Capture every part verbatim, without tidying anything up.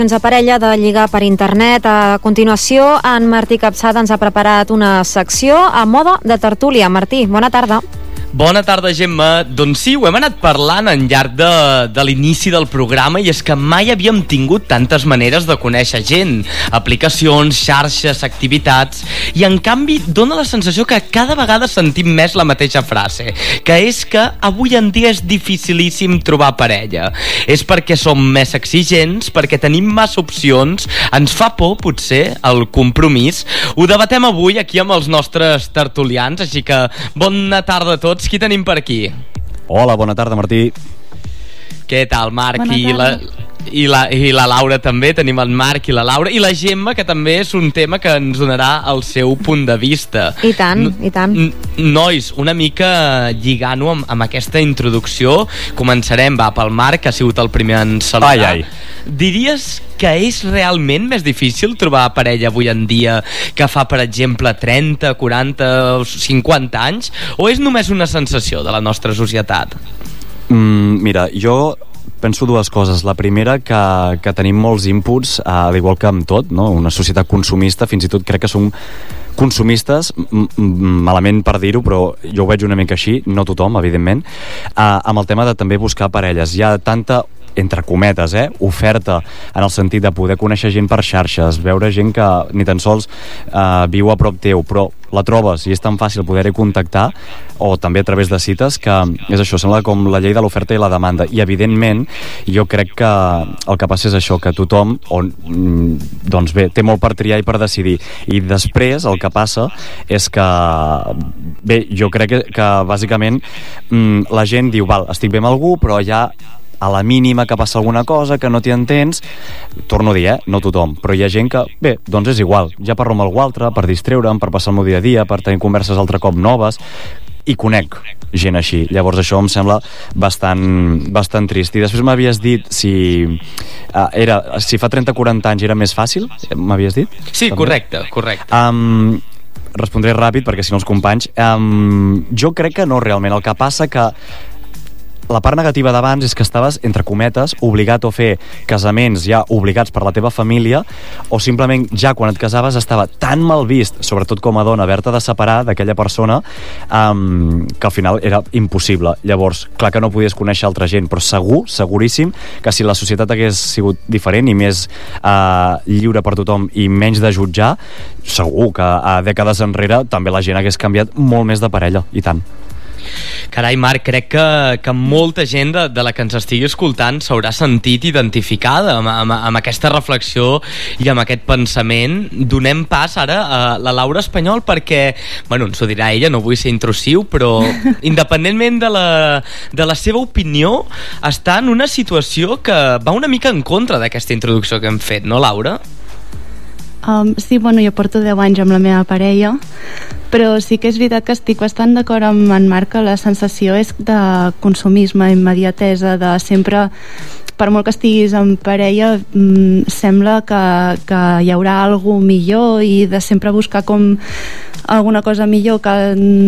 A parella de lligar per internet. A continuació, en Martí Capçada ens ha preparat una secció a mode de tertúlia. Martí, bona tarda. Bona tarda, Gemma. Doncs sí, ho hem anat parlant en llarg de, de l'inici del programa, i és que mai havíem tingut tantes maneres de conèixer gent, aplicacions, xarxes, activitats, i en canvi dona la sensació que cada vegada sentim més la mateixa frase, que és que avui en dia és dificilíssim trobar parella. És perquè som més exigents, perquè tenim massa opcions, ens fa por, potser, el compromís. Ho debatem avui aquí amb els nostres tertulians, així que bona tarda a tots. Qui tenim per aquí? Hola, bona tarda, Martí. Què tal, Marc? Bona I la, i, la, I la Laura també, tenim el Marc i la Laura, i la Gemma, que també és un tema que ens donarà el seu punt de vista. I tant, no, i tant. Nois, una mica lligant-ho amb, amb aquesta introducció, començarem, va, pel Marc, que ha sigut el primer en saludar. Ai, ai. Diries que és realment més difícil trobar parella avui en dia que fa, per exemple, trenta, quaranta, cinquanta anys, o és només una sensació de la nostra societat? Mm, mira, jo penso dues coses. La primera, que, que tenim molts inputs, al igual que amb tot, no? Una societat consumista, fins i tot crec que som consumistes, malament per dir-ho, però jo ho veig una mica així, no tothom, evidentment, uh, amb el tema de també buscar parelles. Hi ha tanta, entre cometes, eh, oferta en el sentit de poder conèixer gent per xarxes, veure gent que ni tan sols uh, viu a prop teu, però la trobes i és tan fàcil poder-hi contactar, o també a través de cites, que és això, sembla com la llei de l'oferta i la demanda. I evidentment jo crec que el que passa és això, que tothom on, doncs bé, té molt per triar i per decidir, i després el que passa és que bé, jo crec que, que bàsicament la gent diu, val, estic bé amb algú, però ja a la mínima que passa alguna cosa, que no t'hi entens, torno a dir, eh, no tothom, però hi ha gent que, bé, doncs és igual, ja parlo amb algú altre per distreure'm, per passar el meu dia a dia, per tenir converses altre cop noves, i conec gent així. Llavors això em sembla bastant, bastant trist. I després m'havies dit si uh, era, si fa trenta o quaranta anys era més fàcil, m'havies dit? Sí, també? correcte, correcte. Um, respondré ràpid perquè si no els companys. Um, jo crec que no realment. El que passa que la part negativa d'abans és que estaves, entre cometes, obligat a fer casaments ja obligats per la teva família, o simplement ja quan et casaves estava tan mal vist, sobretot com a dona, haver-te de separar d'aquella persona, um, que al final era impossible. Llavors, clar que no podies conèixer altra gent, però segur, seguríssim, que si la societat hagués sigut diferent i més uh, lliure per tothom i menys de jutjar, segur que a dècades enrere també la gent hagués canviat molt més de parella, i tant. Carai, Marc, crec que, que molta gent de, de la que ens estigui escoltant s'haurà sentit identificada amb, amb, amb aquesta reflexió i amb aquest pensament. Donem pas ara a la Laura Espanyol perquè, bueno, ens ho dirà ella, no vull ser intrusiu, però independentment de la, de la seva opinió, està en una situació que va una mica en contra d'aquesta introducció que hem fet, no, Laura? Um, sí, bueno, jo porto deu anys amb la meva parella, però sí que és veritat que estic bastant d'acord amb en Marc, que la sensació és de consumisme, immediatesa, de sempre, per molt que estiguis en parella, mm, sembla que, que hi haurà alguna millor, i de sempre buscar com alguna cosa millor que,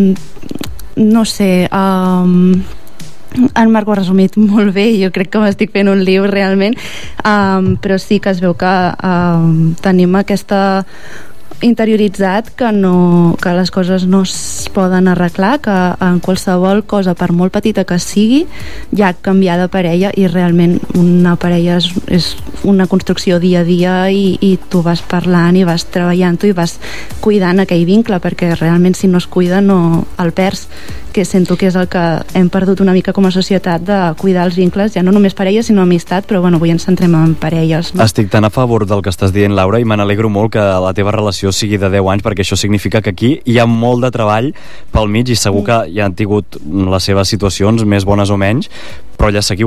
no sé, um, en Marc ho ha resumit molt bé, jo crec que m'estic fent un lío realment, um, però sí que es veu que um, tenim aquesta interioritzat que, no, que les coses no es poden arreglar, que en qualsevol cosa, per molt petita que sigui, ja canviar de parella, i realment una parella és, és una construcció dia a dia, i, i tu vas parlant i vas treballant-ho i vas cuidant aquell vincle, perquè realment si no es cuida no el perds, que sento que és el que hem perdut una mica com a societat, de cuidar els vincles, ja no només parelles sinó amistat, però bueno, avui ens centrem en parelles, no? Estic tan a favor del que estàs dient, Laura, i me n'alegro molt que la teva relació sigui de deu anys, perquè això significa que aquí hi ha molt de treball pel mig, i segur que ja han tingut les seves situacions més bones o menys, però ja seguiu.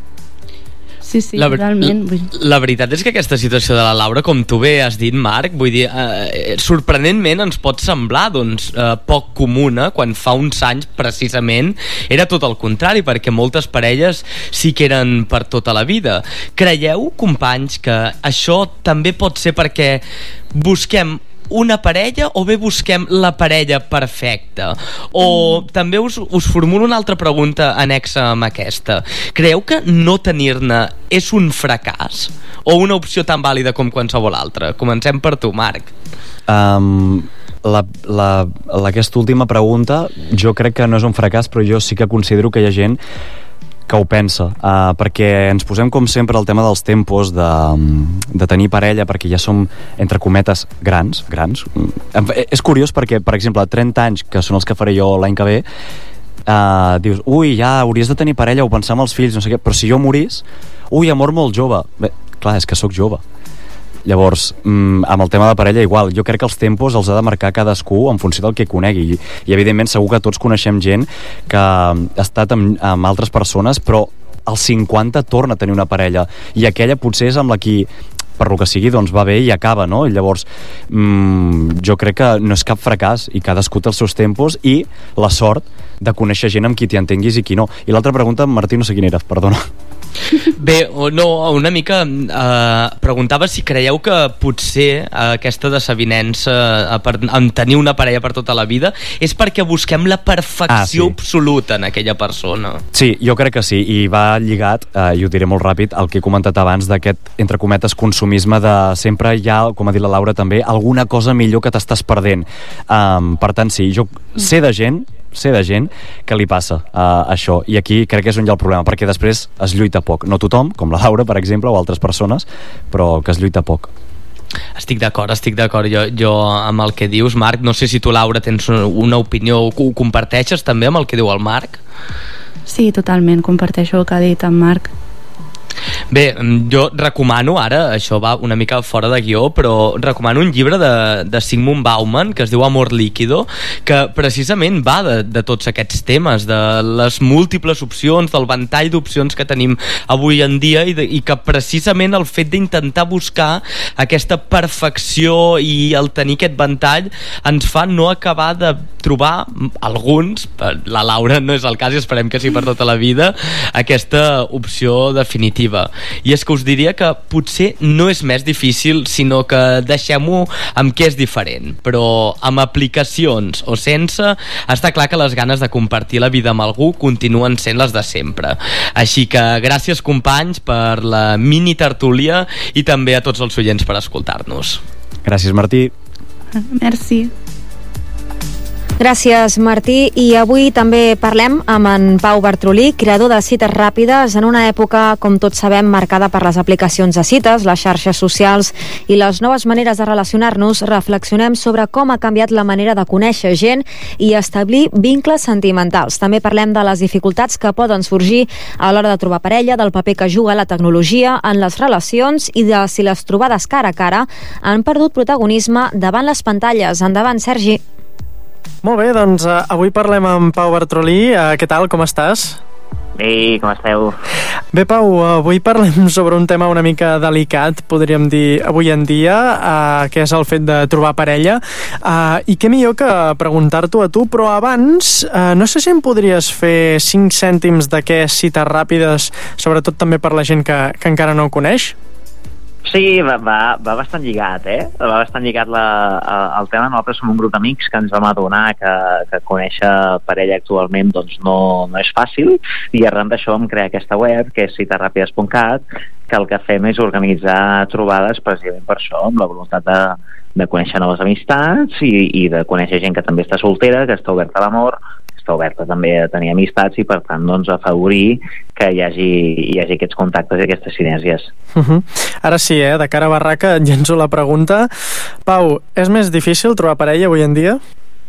Sí, sí, la, totalment. La, la veritat és que aquesta situació de la Laura, com tu bé has dit, Marc, vull dir, eh, sorprenentment ens pot semblar, doncs, eh, poc comuna, quan fa uns anys, precisament, era tot el contrari, perquè moltes parelles sí que eren per tota la vida. Creieu, companys, que això també pot ser perquè busquem una parella o bé busquem la parella perfecta? O mm. també us, us formulo una altra pregunta anexa amb aquesta. Creieu que no tenir-ne és un fracàs? O una opció tan vàlida com qualsevol altra? Comencem per tu, Marc. Um, la, la, la, aquesta última pregunta jo crec que no és un fracàs, però jo sí que considero que hi ha gent que ho pensa, uh, perquè ens posem com sempre el tema dels tempos de, de tenir parella, perquè ja som entre cometes grans, grans. És curiós perquè, per exemple, trenta anys, que són els que faré jo l'any que ve, uh, dius, ui, ja hauries de tenir parella o pensar en els fills, no sé què, però si jo morís, ui, amor molt jove. Bé, clar, és que sóc jove. Llavors, mm, amb el tema de parella igual, jo crec que els tempos els ha de marcar cadascú en funció del que conegui, i, i evidentment segur que tots coneixem gent que ha estat amb, amb altres persones, però als cinquanta torna a tenir una parella, i aquella potser és amb la qui, per lo que sigui, doncs va bé i acaba, no? I llavors mmm, jo crec que no és cap fracàs, i cadascú té els seus tempos i la sort de conèixer gent amb qui t'hi entenguis i qui no. I l'altra pregunta, Martí, no sé quina era, perdona. Bé, no, una mica eh, preguntava si creieu que potser eh, aquesta desavinença eh, per, en tenir una parella per tota la vida és perquè busquem la perfecció ah, sí. absoluta en aquella persona. Sí, jo crec que sí, i va lligat, eh, i ho diré molt ràpid, el que he comentat abans d'aquest, entre cometes, consumisme de sempre hi ha, com ha dit la Laura també, alguna cosa millor que t'estàs perdent. Um, per tant, sí, jo sé de gent sé de gent que li passa uh, això, i aquí crec que és on hi ha el problema, perquè després es lluita poc, no tothom, com la Laura per exemple, o altres persones, però que es lluita poc. Estic d'acord, estic d'acord jo, jo amb el que dius, Marc. No sé si tu, Laura, tens una opinió, ho comparteixes també amb el que diu el Marc? Sí, totalment, comparteixo el que ha dit en Marc. Bé, jo recomano, ara això va una mica fora de guió, però recomano un llibre de, de Zygmunt Bauman que es diu Amor líquido, que precisament va de, de tots aquests temes, de les múltiples opcions, del ventall d'opcions que tenim avui en dia, i, de, i que precisament el fet d'intentar buscar aquesta perfecció i el tenir aquest ventall ens fa no acabar de trobar alguns, la Laura no és el cas i esperem que sí per tota la vida, aquesta opció definitiva. I és que us diria que potser no és més difícil, sinó que deixem-ho amb què és diferent, però amb aplicacions o sense, està clar que les ganes de compartir la vida amb algú continuen sent les de sempre. Així que gràcies, companys, per la mini tertúlia, i també a tots els oients per escoltar-nos. Gràcies, Martí. Merci. Gràcies, Martí. I avui també parlem amb en Pau Bartrolí, creador de Cites Ràpides, en una època, com tots sabem, marcada per les aplicacions de cites, les xarxes socials i les noves maneres de relacionar-nos. Reflexionem sobre com ha canviat la manera de conèixer gent i establir vincles sentimentals. També parlem de les dificultats que poden sorgir a l'hora de trobar parella, del paper que juga la tecnologia en les relacions i de si les trobades cara a cara han perdut protagonisme davant les pantalles. Endavant, Sergi. Molt bé, doncs uh, avui parlem amb Pau Bartrolí. Uh, què tal, com estàs? Bé, com esteu? Bé, Pau, avui parlem sobre un tema una mica delicat, podríem dir, avui en dia, uh, que és el fet de trobar parella. Uh, I què millor que preguntar-t'ho a tu, però abans, uh, no sé si em podries fer cinc cèntims de què és Cites Ràpides, sobretot també per la gent que, que encara no ho coneix? Sí, va, va, va bastant lligat, eh? Va bastant lligat la, el tema. Nosaltres som un grup d'amics que ens vam adonar que, que conèixer parella actualment doncs no, no és fàcil, i arran d'això vam crear aquesta web, que és cites ràpides punt cat, que el que fem és organitzar trobades precisament per això, amb la voluntat de, de conèixer noves amistats i, i de conèixer gent que també està soltera, que està oberta a l'amor, està oberta també a tenir amistats, i per tant doncs afavorir que hi hagi, hi hagi aquests contactes i aquestes sinergies. Uh-huh. Ara sí, eh? De cara a barraca et llenço la pregunta. Pau, és més difícil trobar parella avui en dia?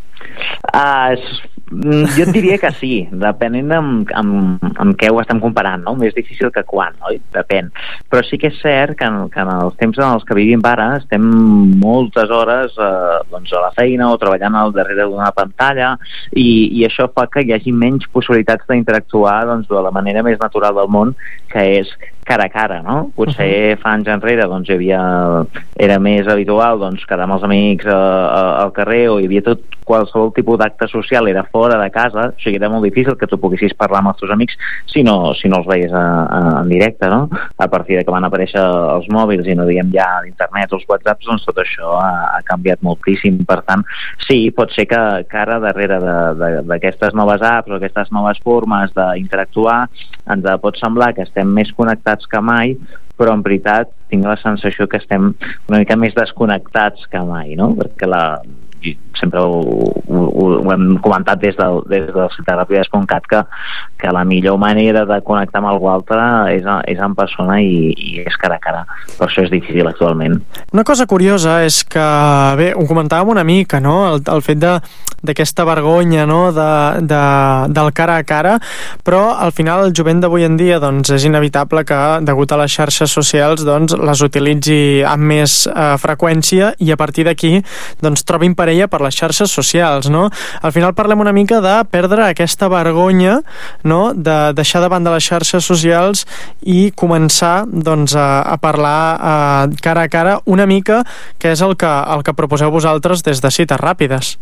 Uh, jo et diria que sí, depenent amb, amb, amb què ho estem comparant, no? Més difícil que quan, oi? Depèn. Però sí que és cert que en, que en els temps en els que vivim ara estem moltes hores eh, doncs a la feina o treballant al darrere d'una pantalla, i, i això fa que hi hagi menys possibilitats d'interactuar doncs, de la manera més natural del món, que és cara a cara, no? Potser uh-huh. fa anys enrere doncs, hi havia, era més habitual doncs, quedar amb els amics a, a, al carrer, o hi havia tot qualsevol tipus d'acte social era fora de casa, o sigui, era molt difícil que tu poguessis parlar amb els teus amics si no, si no els veies a, a, en directe, no? A partir de que van aparèixer els mòbils i no diguem ja l'internet o els whatsapps, doncs tot això ha, ha canviat moltíssim. Per tant, sí, pot ser que, que ara darrere d'aquestes noves apps o aquestes noves formes d'interactuar ens pot semblar que estem més connectats que mai, però en veritat tinc la sensació que estem una mica més desconnectats que mai, no? Perquè la sempre ho, ho, ho hem comentat des del, des del citaràpides punt cat que, que la millor manera de connectar amb algú altre és, és en persona i, i és cara a cara. Per això és difícil actualment. Una cosa curiosa és que, bé, ho comentàvem una mica, no? El, el fet de d'aquesta vergonya, no? de, de, del cara a cara, però al final el jovent d'avui en dia doncs, és inevitable que, degut a les xarxes socials, doncs, les utilitzi amb més eh, freqüència i a partir d'aquí doncs, trobin parella per les xarxes socials, no? Al final parlem una mica de perdre aquesta vergonya, no? De deixar de banda les xarxes socials i començar doncs, a, a parlar eh, cara a cara una mica, que és el que, el que proposeu vosaltres des de Cites Ràpides.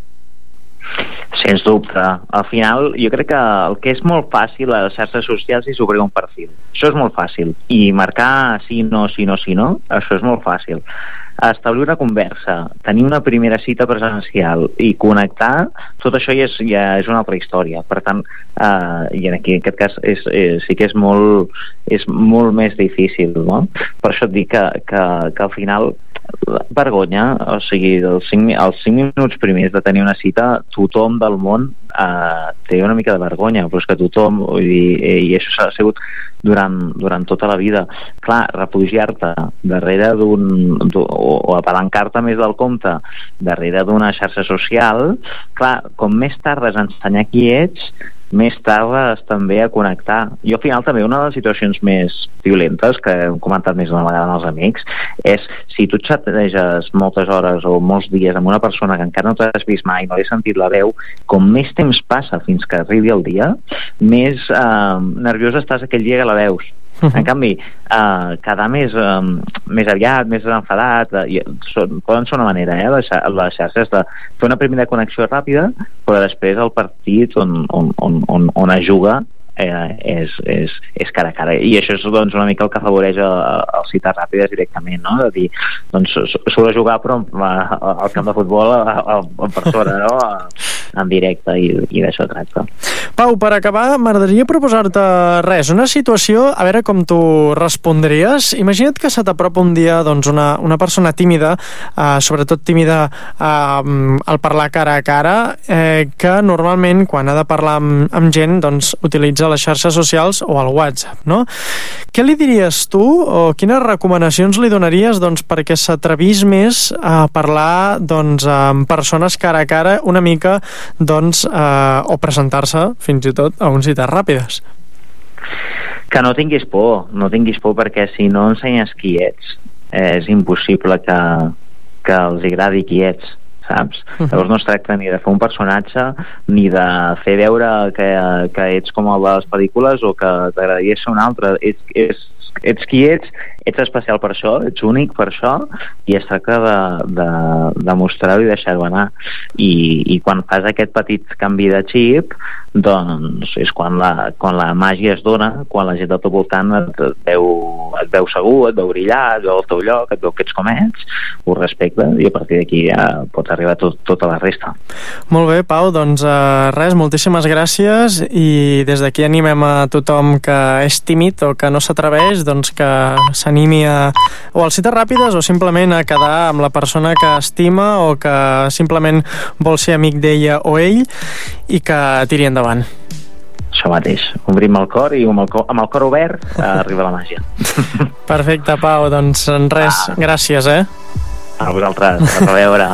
Sens dubte. Al final, jo crec que el que és molt fàcil a les xarxes socials és obrir un perfil. Això és molt fàcil. I marcar sí, no, sí, no, sí, no, això és molt fàcil. Establir una conversa, tenir una primera cita presencial i connectar, tot això ja és, ja és una altra història. Per tant, eh, i aquí en aquest cas és, és, sí que és molt, és molt més difícil, no? Per això et dic que, que, que al final vergonya, o sigui, els cinc, els cinc minuts primers de tenir una cita, tothom del món eh, té una mica de vergonya, però és que tothom, vull dir, i això s'ha sigut durant, durant tota la vida. Clar, refugiar-te darrere d'un, o, o apalancar-te més del compte darrere d'una xarxa social, clar, com més tardes a ensenyar qui ets, més tardes també a connectar. Jo al final també una de les situacions més violentes que hem comentat més d'una vegada amb els amics és si tu xateges moltes hores o molts dies amb una persona que encara no t'has vist mai, no he sentit la veu, com més temps passa fins que arribi el dia, més eh, nerviós estàs aquell dia que la veus. En canvi, eh, quedar més, eh, més aviat, més enfadat, eh, són, poden ser una manera, eh, les, les xarxes, de fer una primera connexió ràpida, però després el partit on, on, on, on, on es juga eh, és, és, és cara a cara. I això és doncs, una mica el que afavoreix el Cites Ràpides directament, no? De dir, doncs, surt a jugar però al camp de futbol en persona, no? En directe, i, i d'això tracta. Pau, per acabar, m'agradaria proposar-te res, una situació, a veure com tu respondries. Imagina't que se t'apropa un dia doncs, una, una persona tímida, eh, sobretot tímida eh, al parlar cara a cara, eh, que normalment quan ha de parlar amb, amb gent doncs, utilitza les xarxes socials o el WhatsApp, no? Què li diries tu o quines recomanacions li donaries doncs, perquè s'atrevís més a parlar doncs, amb persones cara a cara una mica doncs, eh, o presentar-se fins i tot a un Cites Ràpides? Que no tinguis por, no tinguis por, perquè si no ensenyes qui ets eh, és impossible que, que els agradi qui ets, saps? Uh-huh. Llavors no es tracta ni de fer un personatge ni de fer veure que, que ets com el de les pel·lícules o que t'agradaria ser un altre. Ets, ets, ets qui ets, ets especial per això, ets únic per això, i es tracta de, de, de mostrar-ho i deixar-ho anar. I, i quan fas aquest petit canvi de xip, doncs és quan la, quan la màgia es dona, quan la gent del teu voltant et, et, veu, et veu segur, et veu brillar, et veu el teu lloc, et veu que ets com ets, ho respecta, i a partir d'aquí ja pots arribar a tot, tota la resta. Molt bé, Pau, doncs uh, res, moltíssimes gràcies, i des d'aquí animem a tothom que és tímid o que no s'atreveix, doncs que s'animi a, o als Cites Ràpides o simplement a quedar amb la persona que estima o que simplement vol ser amic d'ella o ell, i que tiri endavant. Això mateix, obrim el cor i amb el cor, amb el cor obert arriba la màgia. Perfecte, Pau, doncs res, ah. gràcies, eh? A vosaltres, a reveure.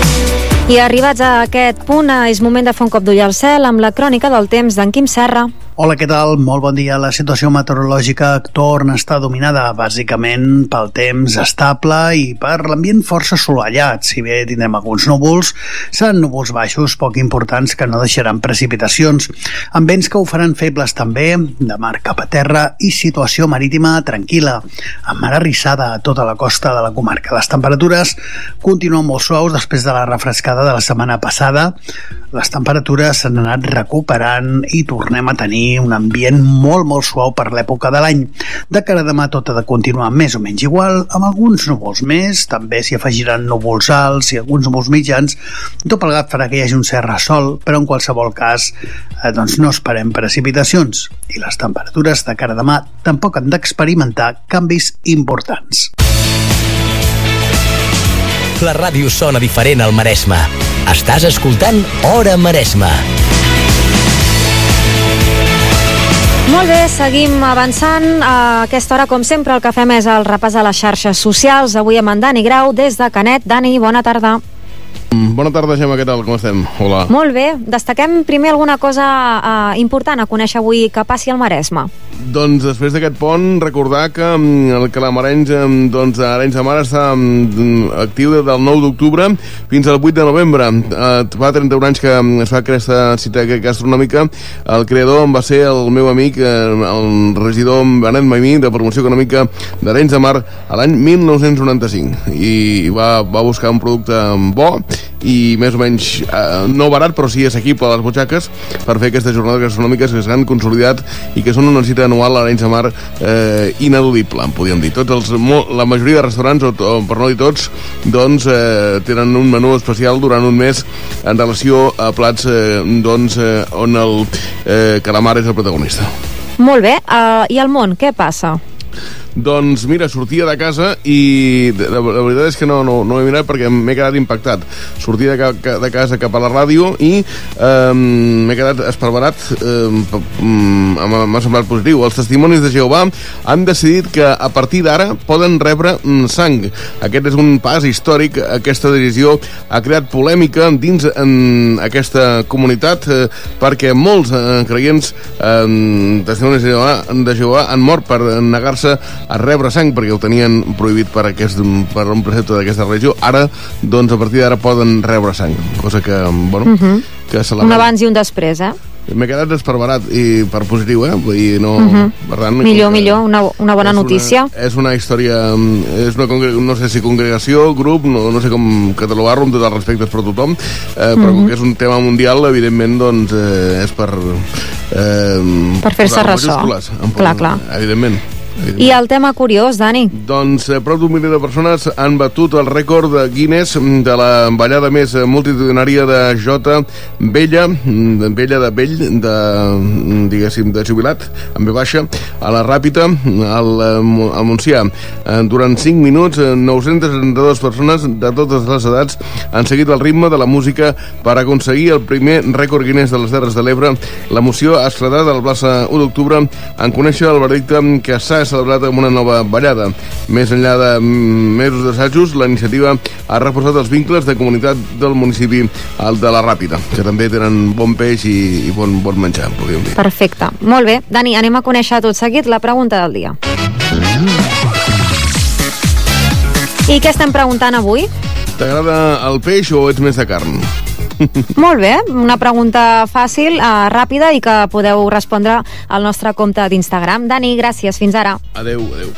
I arribats a aquest punt és moment de fer un cop d'ull al cel amb la crònica del temps d'en Quim Serra. Hola, què tal? Molt bon dia. La situació meteorològica torna a estar dominada bàsicament pel temps estable i per l'ambient força assolellat. Si bé tindrem alguns núvols, seran núvols baixos poc importants que no deixaran precipitacions, amb vents que ho faran febles també, de mar cap a terra i situació marítima tranquil·la, amb mar arrissada a tota la costa de la comarca. Les temperatures continuen molt suaus després de la refrescada de la setmana passada. Les temperatures s'han anat recuperant i tornem a tenir un ambient molt, molt suau per l'època de l'any. De cara a demà tot ha de continuar més o menys igual, amb alguns núvols més, també s'hi afegiran núvols alts i alguns núvols mitjans. Tot plegat farà que hi hagi un cert ressol, però en qualsevol cas eh, doncs no esperem precipitacions. I les temperatures de cara a demà tampoc han d'experimentar canvis importants. La ràdio sona diferent al Maresme. Estàs escoltant Hora Maresme. Molt bé, seguim avançant. A aquesta hora, com sempre, el que fem és el repàs a les xarxes socials. Avui amb en Dani Grau, des de Canet. Dani, bona tarda. Bona tarda, Gemma, què tal? Com estem? Hola. Molt bé. Destaquem primer alguna cosa eh, important a conèixer avui que passi al Maresme. Doncs després d'aquest pont, recordar que el Calamarenys doncs, Arenys de Mar està actiu des del nou d'octubre fins al vuit de novembre. Eh, fa trenta-un anys que es fa aquesta cita gastronòmica. El creador va ser el meu amic, el regidor Benet Maimí, de Promoció Econòmica d'Arenys de Mar, a l'any mil nou-cents noranta-cinc. I va, va buscar un producte bo i més o menys eh, no barat, però sí assequible a les butxaques, per fer aquestes jornades gastronòmiques que s'han consolidat i que són una cita anual a Arenys de Mar eh, ineludible, podríem dir. Tots els, la majoria de restaurants, o, o per no dir tots, doncs eh, tenen un menú especial durant un mes en relació a plats eh, doncs, eh, on el eh, calamar és el protagonista. Molt bé. Uh, I al món, què passa? Doncs mira, sortia de casa i la, la veritat és que no, no, no he mirat perquè m'he quedat impactat. Sortia de, ca, de casa cap a la ràdio i eh, m'he quedat esparverat, eh, m'ha semblat positiu. Els testimonis de Jehovà han decidit que a partir d'ara poden rebre sang. Aquest és un pas històric. Aquesta decisió ha creat polèmica dins en aquesta comunitat eh, perquè molts eh, creients eh, testimonis de Jehovà, de Jehovà han mort per negar-se a rebre sang perquè ho tenien prohibit per, aquest, per un precepte d'aquesta religió. Ara, doncs, a partir d'ara poden rebre sang, cosa que, bueno, uh -huh. que celebrem. Un abans i un després, eh? M'he quedat esparverat i per positiu, eh? Vull dir, no... Uh -huh. Per tant, millor, millor, una, una bona és notícia. Una, és una història, és una, no sé si congregació, grup, no, no sé com catalogar-lo, amb tots els respectes per tothom, eh, però uh -huh. que és un tema mundial, evidentment, doncs, eh, és per... Eh, per fer-se ressò. Clar, clar. Evidentment. I el tema curiós, Dani? Doncs eh, prop d'un milió de persones han batut el rècord de Guinness de la ballada més multitudinària de Jota Vella, de Vella de Vell, de, diguéssim, de jubilat, amb ve baixa, a la Ràpita, al, al Montsià. Durant cinc minuts, nou-centes setanta-dues persones de totes les edats han seguit el ritme de la música per aconseguir el primer rècord Guinness de les Terres de l'Ebre. L'emoció ha esclatat a la plaça u d'octubre en conèixer el veredicte que s'ha celebrat amb una nova ballada. Més enllà de mesos d'assajos, la iniciativa ha reforçat els vincles de comunitat del municipi al de la Ràpita, que també tenen bon peix i, i bon, bon menjar, podríem dir. Perfecte. Molt bé. Dani, anem a conèixer tot seguit la pregunta del dia. I què estem preguntant avui? T'agrada el peix o ets més de carn? Molt bé, una pregunta fàcil, uh, ràpida i que podeu respondre al nostre compte d'Instagram. Dani, gràcies, fins ara. Adeu, adeu.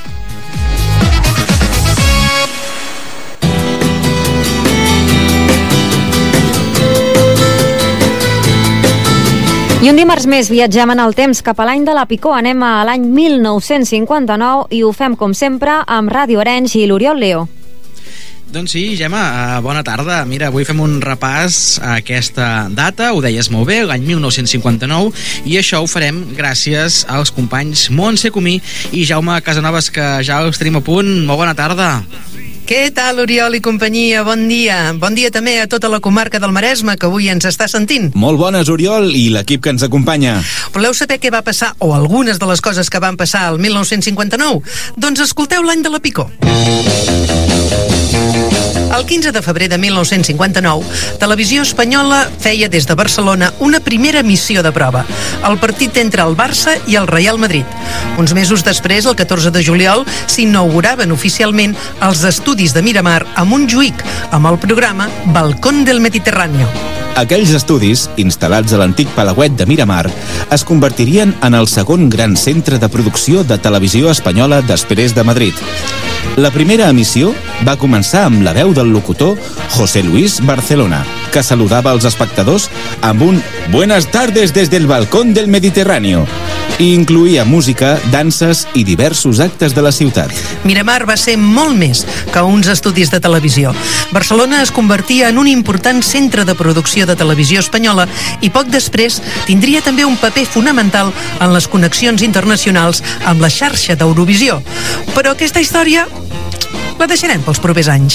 I un dimarts més viatgem en el temps cap a l'any de la Picó. Anem a l'any mil nou-cents cinquanta-nou i ho fem, com sempre, amb Ràdio Arenys i l'Oriol Leo. Doncs sí, Gemma, bona tarda. Mira, avui fem un repàs a aquesta data, ho deies molt bé, l'any mil nou-cents cinquanta-nou, i això ho farem gràcies als companys Montse Comí i Jaume Casanovas, que ja els tenim a punt. Molt bona tarda. Què tal, Oriol i companyia? Bon dia. Bon dia també a tota la comarca del Maresme, que avui ens està sentint. Molt bones, Oriol, i l'equip que ens acompanya. Voleu saber què va passar, o algunes de les coses que van passar al mil nou-cents cinquanta-nou? Doncs escolteu l'any de la Picó. El quinze de febrer de mil nou-cents cinquanta-nou, Televisió Espanyola feia des de Barcelona una primera missió de prova, el partit entre el Barça i el Real Madrid. Uns mesos després, el catorze de juliol, s'inauguraven oficialment els estudis de Miramar a Montjuïc, amb el programa Balcón del Mediterráneo. Aquells estudis, instal·lats a l'antic palauet de Miramar, es convertirien en el segon gran centre de producció de televisió espanyola després de Madrid. La primera emissió va començar amb la veu del locutor José Luis Barcelona, que saludava els espectadors amb un «Buenas tardes desde el balcón del Mediterráneo» i incluïa música, danses i diversos actes de la ciutat. Miramar va ser molt més que uns estudis de televisió. Barcelona es convertia en un important centre de producció de televisió espanyola i poc després tindria també un paper fonamental en les connexions internacionals amb la xarxa d'Eurovisió. Però aquesta història la deixarem pels propers anys.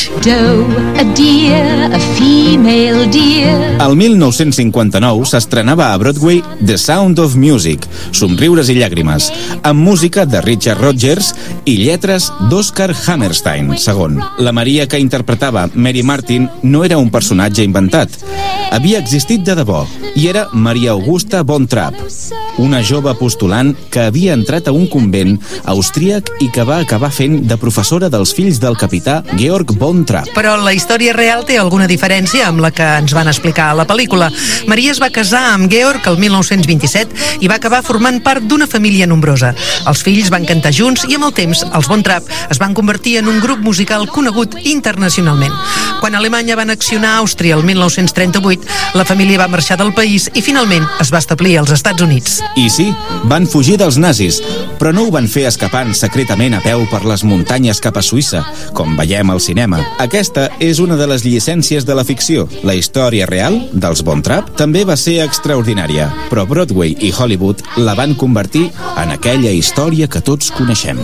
El mil nou-cents cinquanta-nou s'estrenava a Broadway The Sound of Music, Somriures i llàgrimes, amb música de Richard Rodgers i lletres d'Oscar Hammerstein segon. La Maria que interpretava Mary Martin no era un personatge inventat. Havia existit de debò i era Maria Augusta von Trapp, una jove postulant que havia entrat a un convent austríac i que va acabar fent de professora dels fills del capità Georg von Trapp. Però la història real té alguna diferència amb la que ens van explicar a la pel·lícula. Maria es va casar amb Georg el mil nou-cents vint-i-set i va acabar formant part d'una família nombrosa. Els fills van cantar junts i amb el temps els von Trapp es van convertir en un grup musical conegut internacionalment. Quan Alemanya va annexionar Àustria el mil nou-cents trenta-vuit, la família va marxar del país i finalment es va establir als Estats Units. I sí, van fugir dels nazis, però no ho van fer escapant secretament a peu per les muntanyes cap a Suïssa, com veiem al cinema. Aquesta és una de les llicències de la ficció. La història real dels Von Trapp també va ser extraordinària, però Broadway i Hollywood la van convertir en aquella història que tots coneixem.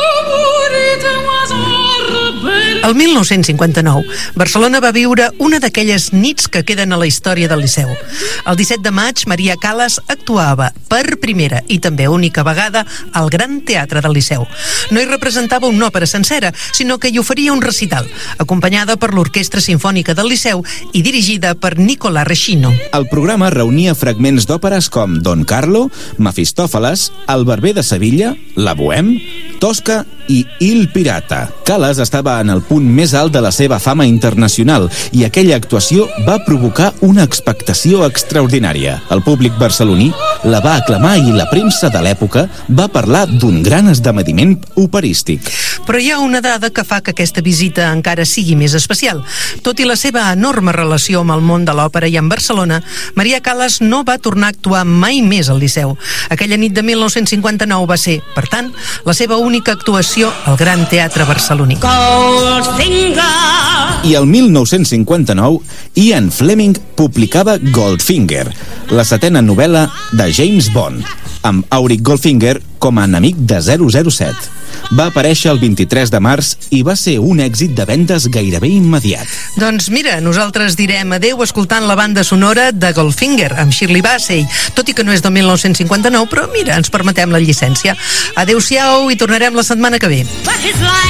El mil nou-cents cinquanta-nou, Barcelona va viure una d'aquelles nits que queden a la història del Liceu. El disset de maig, Maria Callas actuava per primera i també única vegada al Gran Teatre del Liceu. No hi representava una òpera sencera, sinó que hi oferia un recital, acompanyada per l'Orquestra Simfònica del Liceu i dirigida per Nicola Rescino. El programa reunia fragments d'òperes com Don Carlo, Mefistófeles, El barber de Sevilla, La Bohème, Tosca i Il Pirata. Callas estava en el punt més alt de la seva fama internacional i aquella actuació va provocar una expectació extraordinària. El públic barceloní la va aclamar i la premsa de l'època va parlar d'un gran esdeveniment operístic. Però hi ha una dada que fa que aquesta visita encara sigui més especial. Tot i la seva enorme relació amb el món de l'òpera i amb Barcelona, Maria Callas no va tornar a actuar mai més al Liceu. Aquella nit de mil nou-cents cinquanta-nou va ser, per tant, la seva única actuació al Gran Teatre barceloní. I el mil nou-cents cinquanta-nou, Ian Fleming publicava Goldfinger, la setena novel·la de James Bond, amb Auric Goldfinger com a enemic de zero zero set. Va aparèixer el vint-i-tres de març i va ser un èxit de vendes gairebé immediat. Doncs mira, nosaltres direm adeu escoltant la banda sonora de Goldfinger, amb Shirley Bassey, tot i que no és del mil nou-cents cinquanta-nou, però mira, ens permetem la llicència. Adeu-siau i tornarem la setmana que ve.